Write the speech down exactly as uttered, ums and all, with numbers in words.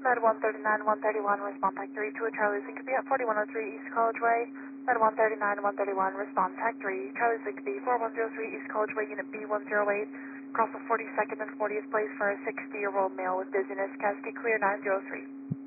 Med one thirty-nine, one thirty-one, respond tech three to a Charlie Syncope at forty-one oh three East College Way. Med one thirty-nine, one thirty-one, respond tech three, Charlie Syncope, four one zero three East College Way, Unit B one oh eight, across the forty-second and fortieth place for a sixty-year-old male with dizziness, Cascade clear nine zero three.